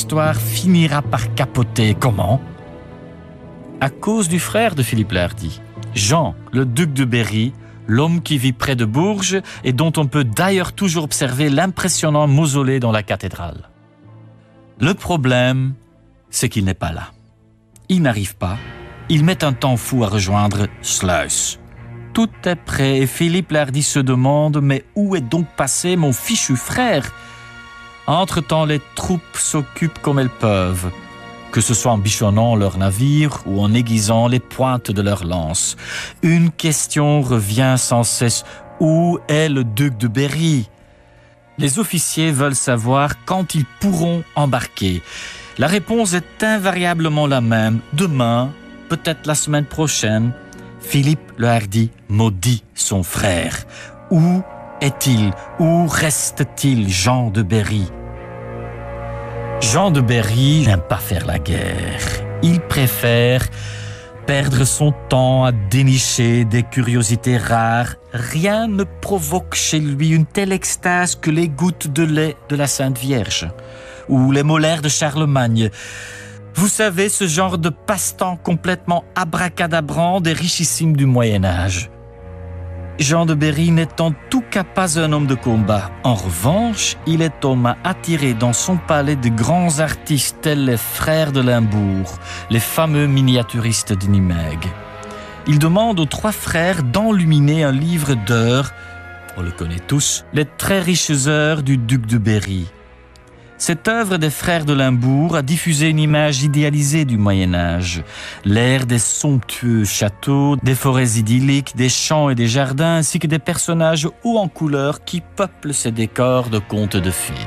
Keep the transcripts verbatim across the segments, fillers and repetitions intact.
histoire finira par capoter. Comment ? À cause du frère de Philippe le Hardi, Jean, le duc de Berry, l'homme qui vit près de Bourges et dont on peut d'ailleurs toujours observer l'impressionnant mausolée dans la cathédrale. Le problème, c'est qu'il n'est pas là. Il n'arrive pas. Il met un temps fou à rejoindre Sluis. Tout est prêt et Philippe le Hardi se demande « Mais où est donc passé mon fichu frère ?» Entre-temps, les troupes s'occupent comme elles peuvent, que ce soit en bichonnant leurs navires ou en aiguisant les pointes de leurs lances. Une question revient sans cesse. Où est le duc de Berry ? Les officiers veulent savoir quand ils pourront embarquer. La réponse est invariablement la même. Demain, peut-être la semaine prochaine. Philippe le Hardi maudit son frère. Où est-il ? Où reste-t-il, Jean de Berry ? Jean de Berry n'aime pas faire la guerre. Il préfère perdre son temps à dénicher des curiosités rares. Rien ne provoque chez lui une telle extase que les gouttes de lait de la Sainte Vierge ou les molaires de Charlemagne. Vous savez, ce genre de passe-temps complètement abracadabrant des richissimes du Moyen-Âge. Jean de Berry n'est en tout cas pas un homme de combat. En revanche, il est homme à attirer dans son palais de grands artistes tels les frères de Limbourg, les fameux miniaturistes de Nimègue. Il demande aux trois frères d'enluminer un livre d'heures, on le connaît tous, les très riches heures du duc de Berry. Cette œuvre des frères de Limbourg a diffusé une image idéalisée du Moyen-Âge. L'ère des somptueux châteaux, des forêts idylliques, des champs et des jardins, ainsi que des personnages hauts en couleur qui peuplent ces décors de contes de fées.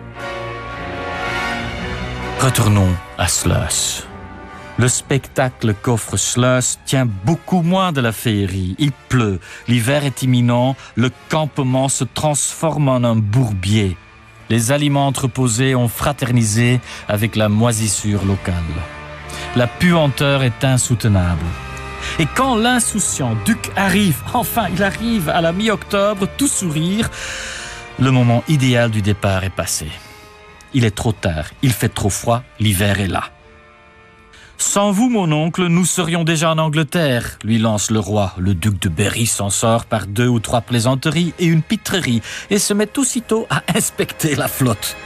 Retournons à Sluis. Le spectacle qu'offre Sluis tient beaucoup moins de la féerie. Il pleut, l'hiver est imminent, le campement se transforme en un bourbier. Les aliments entreposés ont fraternisé avec la moisissure locale. La puanteur est insoutenable. Et quand l'insouciant duc arrive, enfin il arrive à la mi-octobre, tout sourire, le moment idéal du départ est passé. Il est trop tard, il fait trop froid, l'hiver est là. Sans vous, mon oncle, nous serions déjà en Angleterre, lui lance le roi. Le duc de Berry s'en sort par deux ou trois plaisanteries et une pitrerie et se met aussitôt à inspecter la flotte.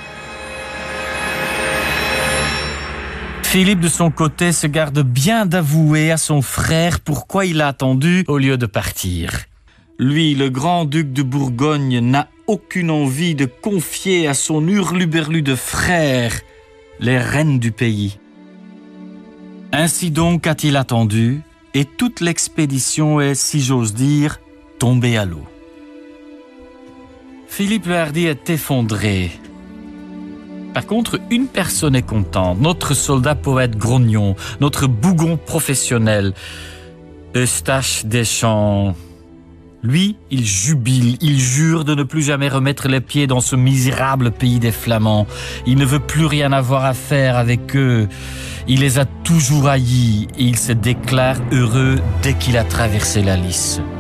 Philippe, de son côté, se garde bien d'avouer à son frère pourquoi il a attendu au lieu de partir. Lui, le grand-duc de Bourgogne, n'a aucune envie de confier à son hurluberlu de frère les rênes du pays. Ainsi donc a-t-il attendu, et toute l'expédition est, si j'ose dire, tombée à l'eau. Philippe le Hardi est effondré. Par contre, une personne est contente, notre soldat poète grognon, notre bougon professionnel, Eustache Deschamps. Lui, il jubile, il jure de ne plus jamais remettre les pieds dans ce misérable pays des Flamands. Il ne veut plus rien avoir à faire avec eux. Il les a toujours haïs et il se déclare heureux dès qu'il a traversé la Lys.